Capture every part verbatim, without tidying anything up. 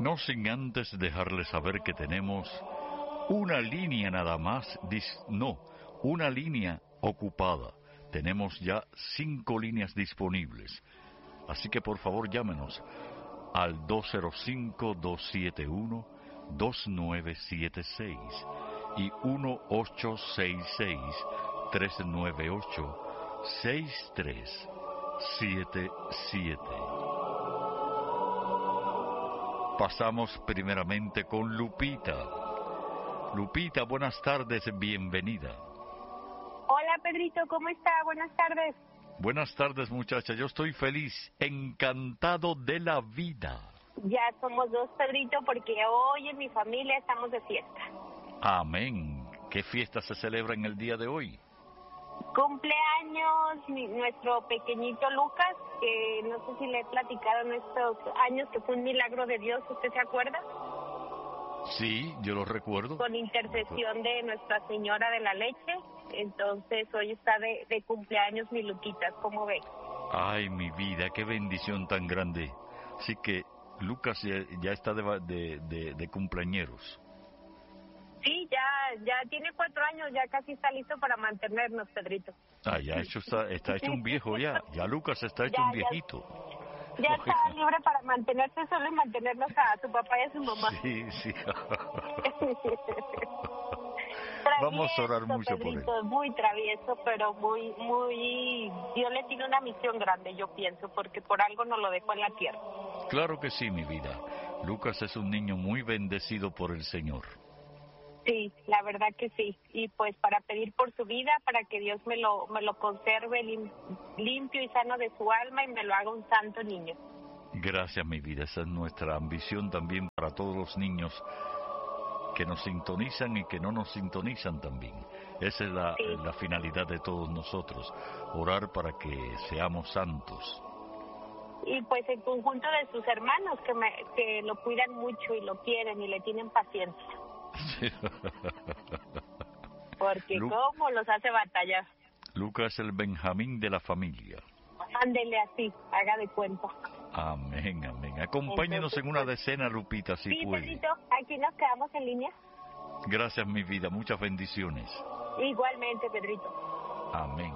No sin antes dejarles saber que tenemos una línea nada más, dis- no, una línea ocupada. Tenemos ya cinco líneas disponibles. Así que por favor llámenos al dos cero cinco, dos siete uno, dos nueve siete seis y uno ocho seis seis, tres nueve ocho, seis tres siete siete. Pasamos primeramente con Lupita. Lupita, buenas tardes, bienvenida. Hola Pedrito, ¿cómo está? Buenas tardes. Buenas tardes, muchacha, yo estoy feliz, encantado de la vida. Ya somos dos, Pedrito, porque hoy en mi familia estamos de fiesta. Amén. ¿Qué fiesta se celebra en el día de hoy? Cumpleaños mi, nuestro pequeñito Lucas, que no sé si le he platicado en estos años que fue un milagro de Dios, ¿usted se acuerda? Sí, yo lo recuerdo. Con intercesión de Nuestra Señora de la Leche, entonces hoy está de, de cumpleaños mi Luquitas, ¿cómo ve? Ay, mi vida, qué bendición tan grande. Así que Lucas ya, ya está de, de, de, de cumpleañeros. Sí, ya ya tiene cuatro años, ya casi está listo para mantenernos, Pedrito. Ah, ya hecho está, está hecho un viejo ya. Ya Lucas está hecho ya, un viejito. Ya, ya está libre para mantenerse solo y mantenernos a su papá y a su mamá. Sí, sí. Travieso, vamos a orar mucho Pedrito, por él. Muy travieso, pero muy, muy... Dios le tiene una misión grande, yo pienso, porque por algo nos lo dejó en la tierra. Claro que sí, mi vida. Lucas es un niño muy bendecido por el Señor. Sí, la verdad que sí. Y pues para pedir por su vida, para que Dios me lo me lo conserve lim, limpio y sano de su alma y me lo haga un santo niño. Gracias, mi vida. Esa es nuestra ambición también para todos los niños que nos sintonizan y que no nos sintonizan también. Esa es la, sí. la finalidad de todos nosotros, orar para que seamos santos. Y pues en conjunto de sus hermanos que, me, que lo cuidan mucho y lo quieren y le tienen paciencia. Porque Lu- cómo los hace batallar. Lucas es el Benjamín de la familia. Ándele así, haga de cuenta. Amén, amén. Acompáñenos Entonces, en una pues, decena, Lupita, si sí, puede. Pedrito, aquí nos quedamos en línea. Gracias, mi vida. Muchas bendiciones. Igualmente, Pedrito. Amén.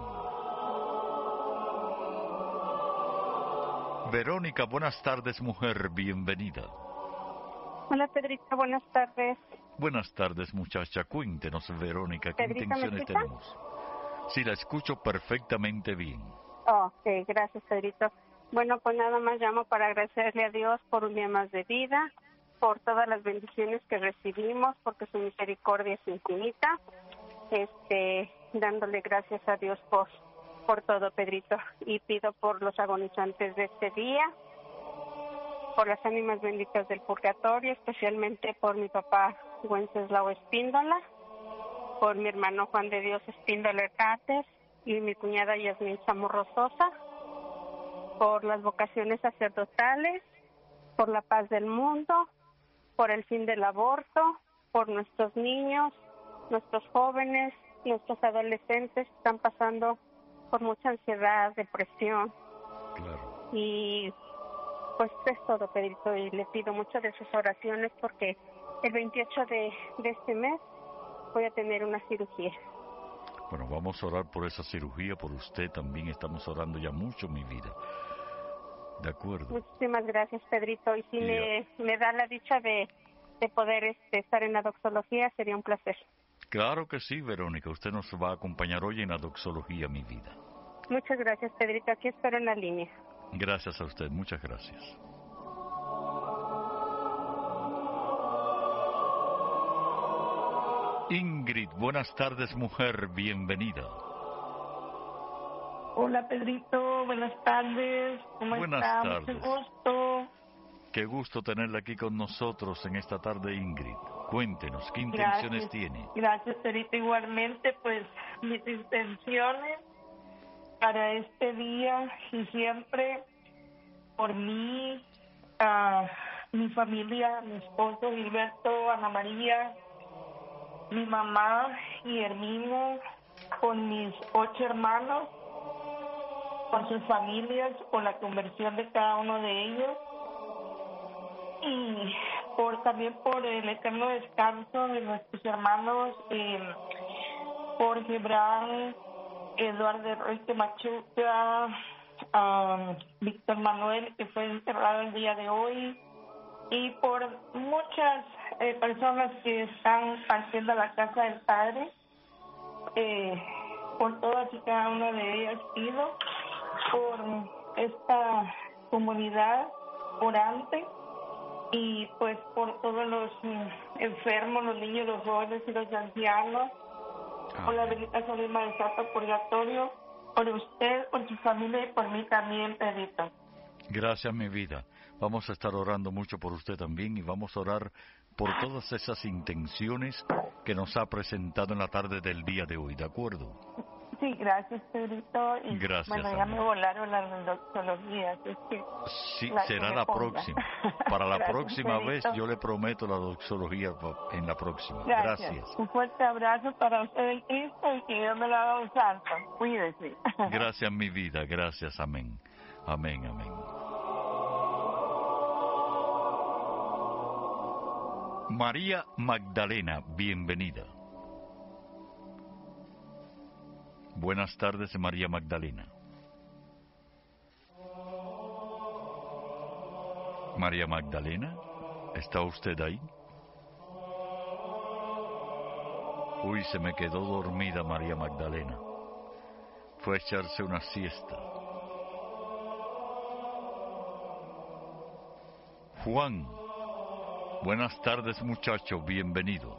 Verónica, buenas tardes, mujer. Bienvenida. Hola, Pedrito, buenas tardes. Buenas tardes, muchacha. Cuéntenos, Verónica, ¿qué Pedrito, intenciones ¿me escucha? tenemos? Sí, la escucho perfectamente bien. Oh, ok, gracias, Pedrito. Bueno, pues nada más llamo para agradecerle a Dios por un día más de vida, por todas las bendiciones que recibimos, porque su misericordia es infinita. Este, dándole gracias a Dios por, por todo, Pedrito. Y pido por los agonizantes de este día, por las ánimas benditas del purgatorio, especialmente por mi papá Wenceslao Espíndola, por mi hermano Juan de Dios Espíndola Hernández y mi cuñada Yasmín Chamorro Sosa, por las vocaciones sacerdotales, por la paz del mundo, por el fin del aborto, por nuestros niños, nuestros jóvenes, nuestros adolescentes que están pasando por mucha ansiedad, depresión. Claro. Y pues es todo, Pedrito, y le pido mucho de sus oraciones porque el veintiocho de, de este mes voy a tener una cirugía. Bueno, vamos a orar por esa cirugía, por usted también. Estamos orando ya mucho, mi vida. De acuerdo. Muchísimas gracias, Pedrito. Y si Y me, me da la dicha de, de poder este, estar en la doxología, sería un placer. Claro que sí, Verónica. Usted nos va a acompañar hoy en la doxología, mi vida. Muchas gracias, Pedrito. Aquí espero en la línea. Gracias a usted. Muchas gracias. Ingrid, buenas tardes, mujer. Bienvenida. Hola, Pedrito. Buenas tardes. ¿Cómo Buenas está? tardes. Mucho gusto. Qué gusto tenerla aquí con nosotros en esta tarde, Ingrid. Cuéntenos, ¿qué intenciones Gracias. tiene? Gracias, Pedrito. Igualmente, pues, mis intenciones para este día y siempre por mí, uh, mi familia, mi esposo Gilberto, Ana María, mi mamá y Hermino, con mis ocho hermanos, por sus familias, por la conversión de cada uno de ellos, y por también por el eterno descanso de nuestros hermanos eh, Jorge Brand, Eduardo Royce Machuca, um, Víctor Manuel, que fue enterrado el día de hoy, y por muchas eh, personas que están partiendo a la casa del Padre. Eh, por todas y cada una de ellas pido por esta comunidad orante y pues por todos los mm, enfermos, los niños, los jóvenes y los ancianos, por la bendita Santísima del Santo Purgatorio, por usted, por su familia y por mí también, Pedrito. Gracias, mi vida. Vamos a estar orando mucho por usted también y vamos a orar por todas esas intenciones que nos ha presentado en la tarde del día de hoy, ¿de acuerdo? Sí, gracias, Pedrito. Y, gracias. Bueno, ya amor. Me volaron las doxologías. Es que sí, la será que la ponga. próxima. Para la Gracias, próxima Pedrito. vez yo le prometo la doxología en la próxima. Gracias. Gracias. Un fuerte abrazo para usted en Cristo y que Dios me lo haga un santo. Cuídese. Gracias, mi vida. Gracias. Amén. Amén, amén. María Magdalena, bienvenida. Buenas tardes, María Magdalena. María Magdalena, ¿está usted ahí? Uy, se me quedó dormida María Magdalena. Fue a echarse una siesta. Juan, buenas tardes, muchacho, bienvenido.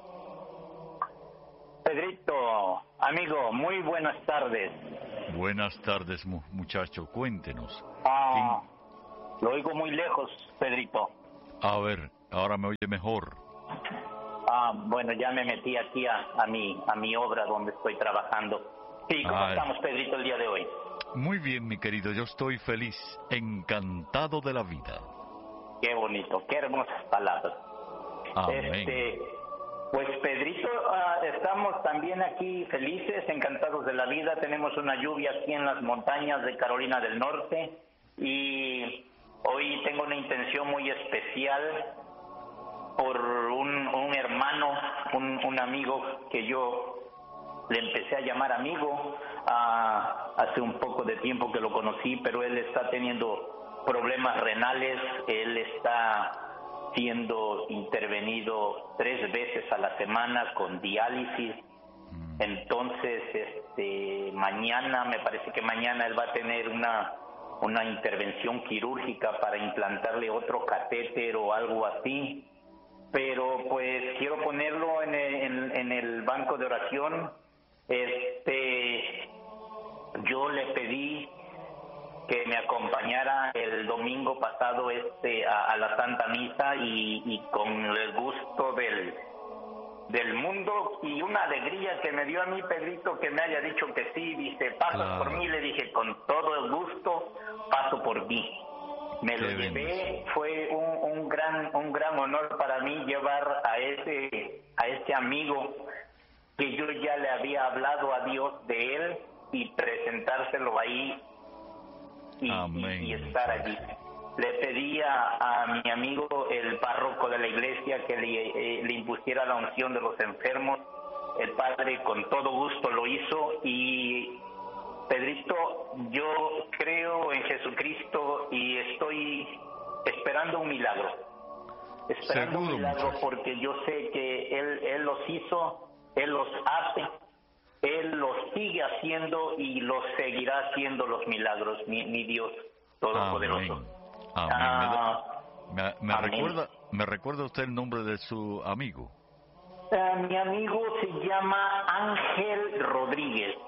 Pedrito, amigo, muy buenas tardes. Buenas tardes, mu- muchacho, cuéntenos. Ah, lo oigo muy lejos, Pedrito. A ver, ahora me oye mejor. Ah, bueno, ya me metí aquí a, a mi a mi obra donde estoy trabajando. Sí, ¿cómo Ay. estamos, Pedrito, el día de hoy? Muy bien, mi querido, yo estoy feliz, encantado de la vida. Qué bonito, qué hermosas palabras. Amén. Este, pues, Pedrito, ah, estamos también aquí felices, encantados de la vida. Tenemos una lluvia aquí en las montañas de Carolina del Norte y hoy tengo una intención muy especial por un, un hermano, un, un amigo que yo le empecé a llamar amigo ah, hace un poco de tiempo que lo conocí, pero él está teniendo problemas renales, él está siendo intervenido tres veces a la semana con diálisis. Entonces, este, mañana, me parece que mañana él va a tener una una intervención quirúrgica para implantarle otro catéter o algo así. Pero pues quiero ponerlo en el, en, en el banco de oración. Este, yo le pedí que me acompañara el domingo pasado este a, a la Santa Misa y, y con el gusto del del mundo y una alegría que me dio a mí, Pedrito, que me haya dicho que sí. Dice, pasas Claro. por mí. Le dije, con todo el gusto paso por ti. Me Qué lo llevé, bendición. fue un, un gran un gran honor para mí llevar a ese a ese amigo que yo ya le había hablado a Dios de él y presentárselo ahí y, Amén, y, y estar muchacho. allí. Le pedí a, a mi amigo, el párroco de la iglesia, que le, eh, le impusiera la unción de los enfermos. El padre con todo gusto lo hizo y, Pedrito, yo creo en Jesucristo y estoy esperando un milagro. Esperando Seguro, un milagro muchacho. porque yo sé que él, él los hizo, Él los hace, Él los sigue haciendo y los seguirá haciendo los milagros, mi, mi Dios Todopoderoso. Amén. Amén. Ah, me, da- me, me amén. recuerda, ¿Me recuerda usted el nombre de su amigo? Eh, mi amigo se llama Ángel Rodríguez.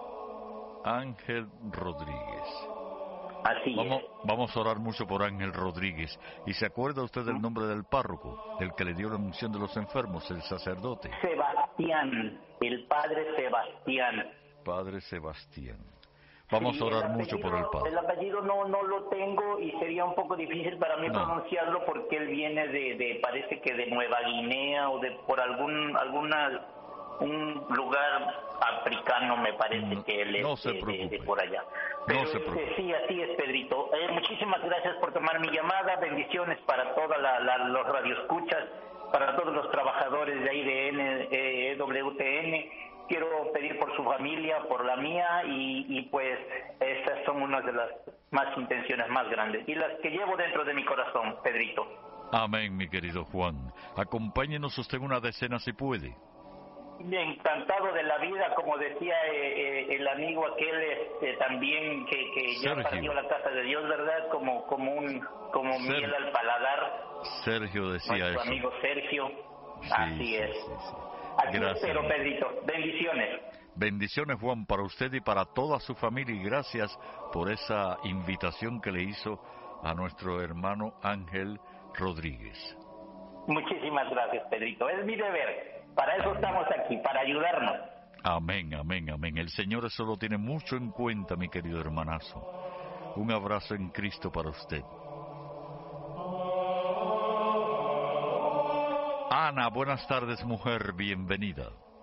Ángel Rodríguez. Así Vamos, es. vamos a orar mucho por Ángel Rodríguez. ¿Y se acuerda usted del nombre del párroco, el que le dio la unción de los enfermos, el sacerdote? Sebastián, el padre Sebastián. Padre Sebastián. Vamos Sí, a orar el mucho por el apellido- padre. El apellido no no lo tengo y sería un poco difícil para mí No. pronunciarlo porque él viene de, de parece que de Nueva Guinea o de por algún alguna un lugar africano, me parece no, que él es no se de, de, de por allá. Pero no se este, preocupe. Sí, así es, Pedrito. Eh, muchísimas gracias por tomar mi llamada. Bendiciones para todos la, la, los radioescuchas, para todos los trabajadores de ahí de N, eh, W T N. Quiero pedir por su familia, por la mía, y, y pues esas son unas de las más intenciones más grandes y las que llevo dentro de mi corazón, Pedrito. Amén, mi querido Juan. Acompáñenos usted en una decena si puede. Encantado de la vida, como decía eh, eh, el amigo aquel este, también que, que ya Sergio. partió la casa de Dios, ¿verdad? Como como un como Ser- miel al paladar. Sergio decía Nuestro eso. amigo Sergio. Sí, Así sí, es. sí, sí. Aquí Gracias. espero, Pedrito. Bendiciones. Bendiciones, Juan, para usted y para toda su familia, y gracias por esa invitación que le hizo a nuestro hermano Ángel Rodríguez. Muchísimas gracias, Pedrito. Es mi deber. Para eso estamos aquí, para ayudarnos. Amén, amén, amén. El Señor eso lo tiene mucho en cuenta, mi querido hermanazo. Un abrazo en Cristo para usted. Ana, buenas tardes, mujer, bienvenida.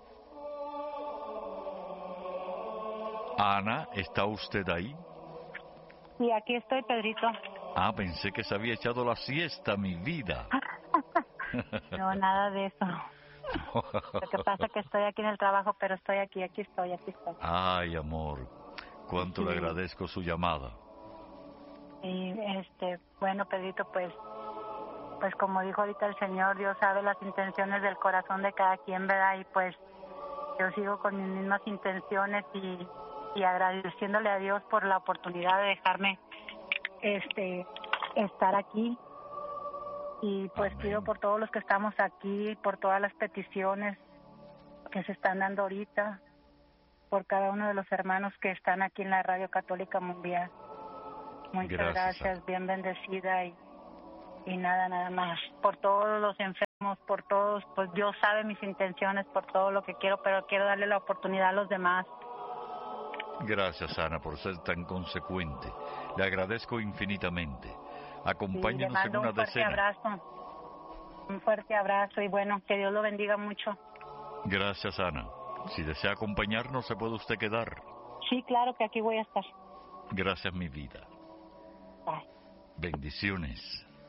Ana, ¿está usted ahí? Y aquí estoy, Pedrito. Ah, pensé que se había echado la siesta, mi vida. No, nada de eso. Lo que pasa es que estoy aquí en el trabajo, pero estoy aquí, aquí estoy, aquí estoy. Ay, amor, cuánto le Sí. agradezco su llamada. Y este, bueno, Pedrito, pues, pues como dijo ahorita el Señor, Dios sabe las intenciones del corazón de cada quien, ¿verdad? Y pues yo sigo con mis mismas intenciones y, y agradeciéndole a Dios por la oportunidad de dejarme este estar aquí. Y pues Amén. pido por todos los que estamos aquí, por todas las peticiones que se están dando ahorita, por cada uno de los hermanos que están aquí en la Radio Católica Mundial. Muchas Gracias, gracias, Ana. bien bendecida y, y nada, nada más. Por todos los enfermos, por todos, pues Dios sabe mis intenciones, por todo lo que quiero, pero quiero darle la oportunidad a los demás. Gracias, Ana, por ser tan consecuente. Le agradezco infinitamente. Y le Acompáñenos en mando una un fuerte decena. abrazo, un fuerte abrazo y bueno, que Dios lo bendiga mucho. Gracias, Ana. Si desea acompañarnos, se puede usted quedar. Sí, claro que aquí voy a estar. Gracias, mi vida. Bye. Bendiciones.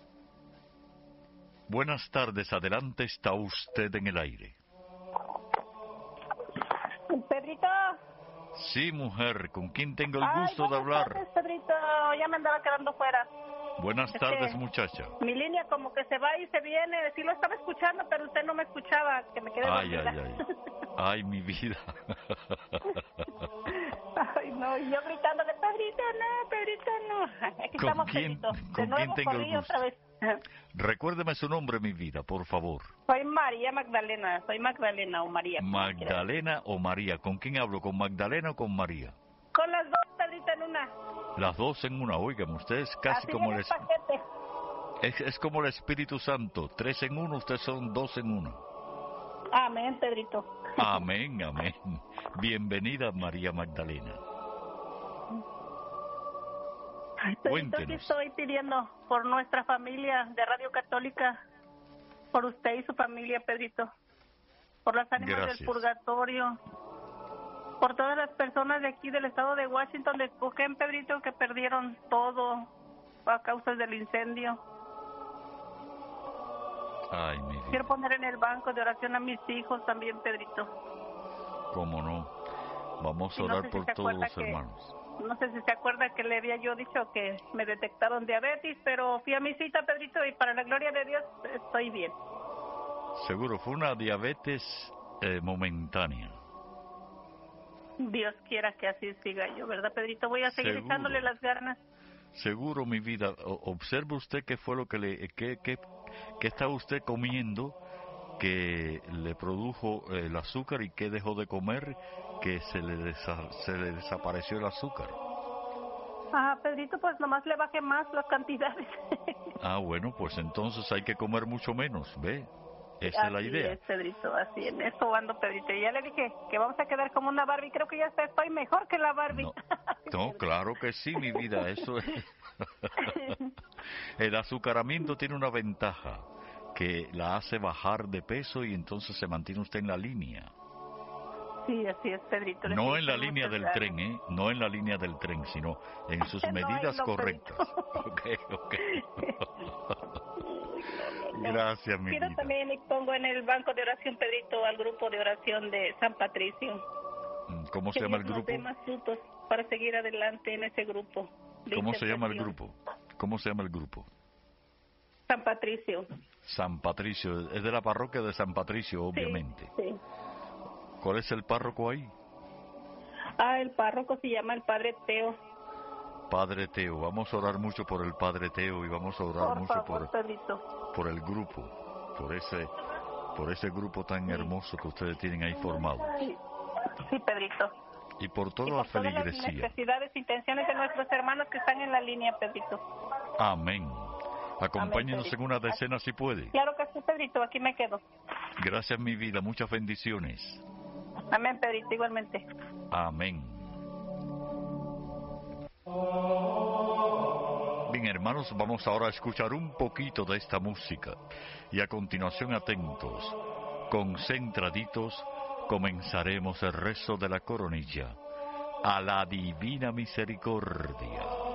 Buenas tardes, adelante, está usted en el aire. Pedrito. Sí, mujer, ¿con quién tengo el Ay, gusto de buenas hablar? tardes, Pedrito. Ya me andaba quedando fuera. Buenas Es tardes, que muchacha. Mi línea como que se va y se viene. Sí lo estaba escuchando, pero usted no me escuchaba, que me quedé Ay, dormida. ay, ay. Ay, mi vida. Ay, no, y yo gritándole, Pedrito, no, Pedrito, no. Aquí ¿Con estamos, quién- Pedrito. con De nuevo quién tengo el corrí gusto? otra vez. Recuérdeme su nombre, mi vida, por favor. Soy María Magdalena, soy Magdalena o María. como quieras. Magdalena o María. ¿Con quién hablo? ¿Con Magdalena o con María? Con las dos, Pedrito, en una. Las dos en una. Óigame, usted es casi Así como viene el, el paquete. es, es como el Espíritu Santo. Tres en uno, ustedes son dos en uno. Amén, Pedrito. Amén, amén. Bienvenida, María Magdalena. Ay, Pedrito, aquí Cuéntenos. estoy pidiendo por nuestra familia de Radio Católica, por usted y su familia, Pedrito, por las ánimas Gracias. del purgatorio, por todas las personas de aquí del estado de Washington, de Spokane, Pedrito, que perdieron todo a causa del incendio. Ay, mi vida. Quiero poner en el banco de oración a mis hijos también, Pedrito. ¿Cómo no? Vamos a Y no orar sé si por se todos acuerda los que- hermanos. No sé si se acuerda que le había yo dicho que me detectaron diabetes, pero fui a mi cita, Pedrito, y para la gloria de Dios estoy bien. Seguro, fue una diabetes eh, momentánea. Dios quiera que así siga yo, ¿verdad, Pedrito? Voy a seguir Seguro. echándole las ganas. Seguro, mi vida. O- observe usted qué fue lo que le... qué, qué, qué estaba usted comiendo que le produjo eh, el azúcar y qué dejó de comer que se le, desa- se le desapareció el azúcar. Ah, Pedrito, pues nomás le bajé más las cantidades. Ah, bueno, pues entonces hay que comer mucho menos, ¿ve? Esa es la Así idea. es, Pedrito, así en eso ando, Pedrito. Y ya le dije que vamos a quedar como una Barbie. Creo que ya está- estoy mejor que la Barbie. No, no, claro que sí, mi vida, eso es. El azucaramiento tiene una ventaja, que la hace bajar de peso y entonces se mantiene usted en la línea. Sí, así es, Pedrito. No en la línea del tren, ¿eh? No en la línea del tren, sino en sus No, medidas no, correctas. Ok, ok. Gracias, mi Quiero vida. también y pongo en el banco de oración, Pedrito, al grupo de oración de San Patricio. ¿Cómo Que se llama el Dios nos grupo? dé más frutos para seguir adelante en ese grupo. de ¿Cómo se llama el intercesión. grupo? ¿Cómo se llama el grupo? San Patricio. San Patricio, es de la parroquia de San Patricio, obviamente. Sí, sí. ¿Cuál es el párroco ahí? Ah, el párroco se llama el Padre Teo. Padre Teo. Vamos a orar mucho por el Padre Teo y vamos a orar Por mucho favor, por, Pedrito. por el grupo, por ese, por ese grupo tan hermoso que ustedes tienen ahí formado. Sí, sí, Pedrito. Y por Y toda por la todas las feligresía. necesidades e intenciones de nuestros hermanos que están en la línea, Pedrito. Amén. Acompáñenos Amén, en una decena si puede. Claro que sí, Pedrito, aquí me quedo. Gracias, mi vida. Muchas bendiciones. Amén, Pedrito, igualmente. Amén. Bien, hermanos, vamos ahora a escuchar un poquito de esta música. Y a continuación, atentos, concentraditos, comenzaremos el rezo de la coronilla. A la divina misericordia.